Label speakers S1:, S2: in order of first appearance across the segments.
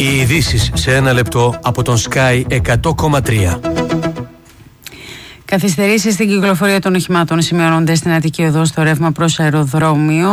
S1: Οι ειδήσεις σε ένα λεπτό από τον Sky 100,3.
S2: Καθυστερήσεις στην κυκλοφορία των οχημάτων σημειώνονται στην Αττική Οδό στο ρεύμα προς αεροδρόμιο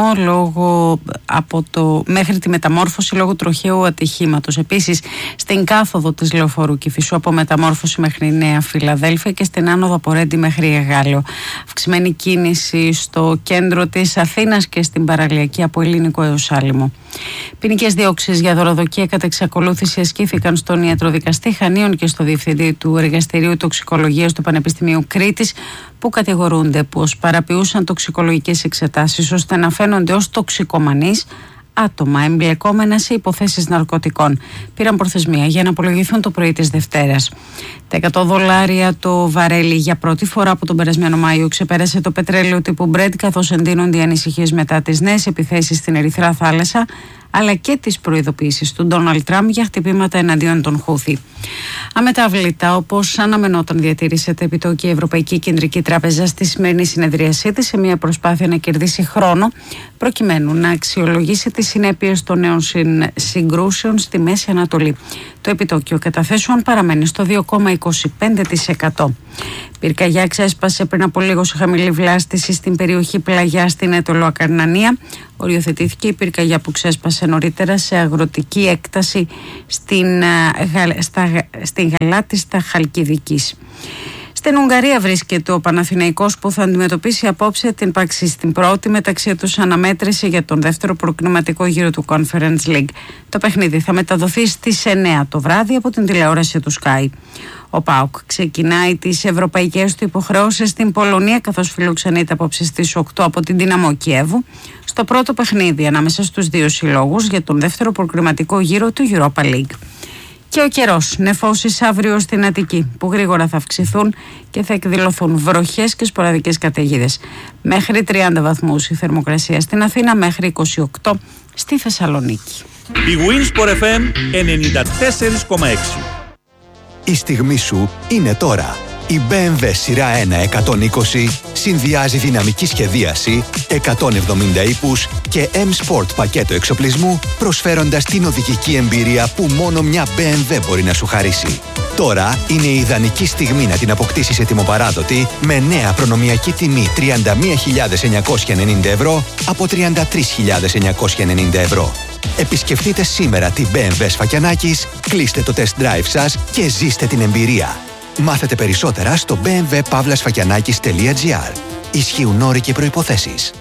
S2: μέχρι τη Μεταμόρφωση λόγω τροχαίου ατυχήματος. Επίσης, στην κάθοδο της λεωφορού Κηφισού από Μεταμόρφωση μέχρι Νέα Φιλαδέλφια και στην άνοδο από Ρέντι μέχρι Εγάλεο. Αυξημένη κίνηση στο κέντρο της Αθήνας και στην παραλιακή από Ελληνικό έως Άλυμο. Ποινικές διώξεις για δωροδοκία κατά εξακολούθηση ασκήθηκαν στον ιατροδικαστή Χανίων και στο διευθυντή του Εργαστηρίου Τοξικολογίας του Πανεπιστημίου Κρήτης, που κατηγορούνται πως παραποιούσαν τοξικολογικές εξετάσεις ώστε να φαίνονται ως τοξικομανείς άτομα εμπλεκόμενα σε υποθέσεις ναρκωτικών. Πήραν προθεσμία για να απολογηθούν το πρωί της Δευτέρας. Τα $100 το βαρέλι για πρώτη φορά από τον περασμένο Μάιο ξεπέρασε το πετρέλαιο τύπου Brent, καθώς εντείνονται οι ανησυχίες μετά τις νέες επιθέσεις στην Ερυθρά Θάλασσα, αλλά και τις προειδοποιήσεις του Ντόναλντ Τραμπ για χτυπήματα εναντίον των Χούθι. Αμετάβλητα, όπως αναμενόταν, διατήρησε τα επιτόκια η Ευρωπαϊκή Κεντρική Τράπεζα στη σημερινή συνεδρίασή της σε μια προσπάθεια να κερδίσει χρόνο προκειμένου να αξιολογήσει τις συνέπειες των νέων συγκρούσεων στη Μέση Ανατολή. Το επιτόκιο καταθέσεων παραμένει στο 2,25%. Πυρκαγιά ξέσπασε πριν από λίγο σε χαμηλή βλάστηση στην περιοχή Πλαγιά στην Αιτωλοακαρνανία. Οριοθετήθηκε η πυρκαγιά που ξέσπασε νωρίτερα σε αγροτική έκταση στην Γαλάτιστα Χαλκιδικής. Στην Ουγγαρία βρίσκεται ο Παναθηναϊκός, που θα αντιμετωπίσει απόψε την Παξί στην πρώτη μεταξύ τους αναμέτρηση για τον δεύτερο προκριματικό γύρο του Conference League. Το παιχνίδι θα μεταδοθεί στις 9 το βράδυ από την τηλεόραση του Sky. Ο ΠΑΟΚ ξεκινάει τις ευρωπαϊκές του υποχρεώσεις στην Πολωνία, καθώς φιλοξενείται απόψε στις 8 από την Δυναμό Κιέβου στο πρώτο παιχνίδι ανάμεσα στους δύο συλλόγους για τον δεύτερο προκριματικό γύρο του Europa League. Και ο καιρός, νεφώσεις αύριο στην Αττική, που γρήγορα θα αυξηθούν και θα εκδηλωθούν βροχές και σποραδικές καταιγίδες. Μέχρι 30 βαθμούς η θερμοκρασία στην Αθήνα, μέχρι 28 στη Θεσσαλονίκη.
S3: Η Winsport FM 94,6.
S4: Η στιγμή σου είναι τώρα. Η BMW σειρά 1 120 συνδυάζει δυναμική σχεδίαση, 170 ύπους και M-Sport πακέτο εξοπλισμού, προσφέροντας την οδηγική εμπειρία που μόνο μια BMW μπορεί να σου χαρίσει. Τώρα είναι η ιδανική στιγμή να την αποκτήσεις ετοιμοπαράδοτη με νέα προνομιακή τιμή 31.990 ευρώ από 33.990 ευρώ. Επισκεφτείτε σήμερα την BMW Σφακιανάκης, κλείστε το test drive σας και ζήστε την εμπειρία. Μάθετε περισσότερα στο bmw-sfakianakis.gr. Ισχύουν όροι και προϋποθέσεις.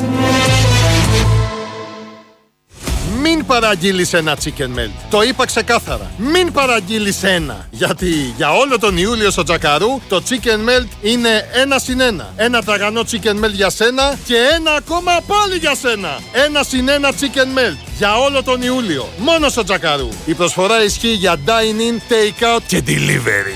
S5: Μην παραγγείλεις ένα chicken melt. Το είπα ξεκάθαρα. Μην παραγγείλεις ένα. Γιατί για όλο τον Ιούλιο στο Τζακαρού το chicken melt είναι 1+1. Ένα τραγανό chicken melt για σένα και ένα ακόμα πάλι για σένα. 1+1 chicken melt για όλο τον Ιούλιο. Μόνο στο Τζακαρού. Η προσφορά ισχύει για dine-in, take-out και delivery.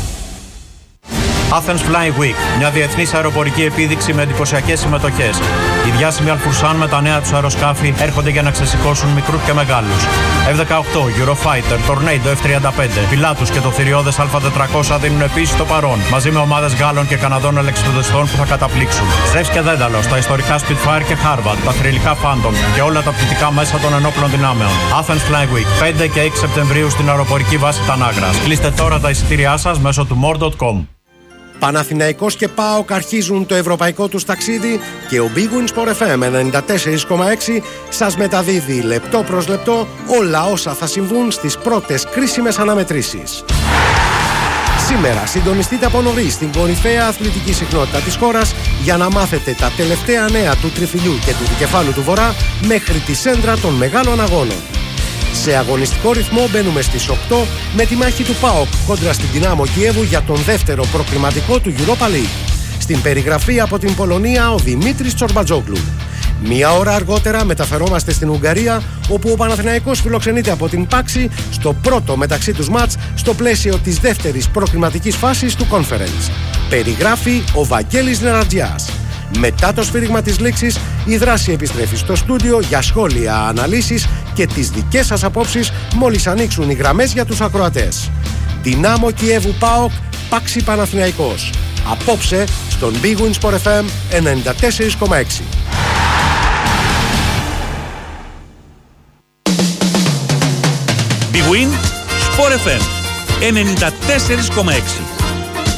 S6: Athens Fly Week, μια διεθνής αεροπορική επίδειξη με εντυπωσιακές συμμετοχές. Οι διάσημοι Αλφουρσάν με τα νέα τους αεροσκάφη έρχονται για να ξεσηκώσουν μικρούς και μεγάλους. F-18, Eurofighter, Tornado F-35, Pilatus και το θηριώδες Α400 δίνουν επίσης το παρόν, μαζί με ομάδες Γάλλων και Καναδών ελεξιπτοδεστών που θα καταπλήξουν. Ζεύς και Δένταλος, τα ιστορικά Spitfire και Harvard, τα θρυλικά Phantom και όλα τα πτυτικά μέσα των ενόπλων δυνάμεων. Athens Fly Week, 5 και 6 Σεπτεμβρίου στην αεροπορική βάση Τανάγρας. Κλείστε τώρα τα εισιτήριά σας μέσω του more.com.
S7: Παναθηναϊκός και ΠΑΟΚ αρχίζουν το ευρωπαϊκό τους ταξίδι και ο Big Win Sport FM 94,6 σας μεταδίδει λεπτό προς λεπτό όλα όσα θα συμβούν στις πρώτες κρίσιμες αναμετρήσεις. Σήμερα συντονιστείτε από νωρίς στην κορυφαία αθλητική συχνότητα της χώρας για να μάθετε τα τελευταία νέα του Τριφυλιού και του Δικεφάλου του Βορρά μέχρι τη σέντρα των μεγάλων αγώνων. Σε αγωνιστικό ρυθμό μπαίνουμε στις 8 με τη μάχη του ΠΑΟΚ κόντρα στην Δυνάμο Κιέβου για τον δεύτερο προκριματικό του Europa League. Στην περιγραφή από την Πολωνία ο Δημήτρης Τσορμπατζόγλου. Μία ώρα αργότερα μεταφερόμαστε στην Ουγγαρία, όπου ο Παναθηναϊκός φιλοξενείται από την Πάξη στο πρώτο μεταξύ τους μάτς στο πλαίσιο της δεύτερης προκριματικής φάσης του Conference. Περιγράφει ο Βαγγέλης Νερατζιάς. Μετά το σφύριγμα της λήξης, η δράση επιστρέφει στο στούντιο για σχόλια, αναλύσεις και τις δικές σας απόψεις μόλις ανοίξουν οι γραμμές για τους ακροατές. Δυνάμο Κιέβου ΠΑΟΚ, Πάξη Παναθηναϊκός. Απόψε στον Big Win Sport FM 94,6.
S3: Big Big Win, Sport FM 94,6.